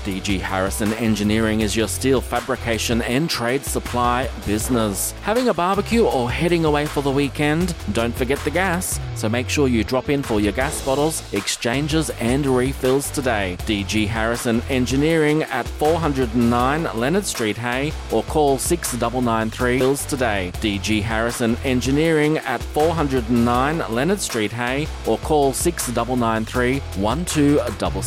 DG Harrison Engineering is your steel fabrication and trade supply business. Having a barbecue or heading away for the weekend? Don't forget the gas, so make sure you drop in for your gas bottles, exchanges and refills today. DG Harrison Engineering at 409 Leonard Street, Hay, or call 6993 bills today. DG Harrison Engineering at 409 Leonard Street, Hay, or call 6993 1266.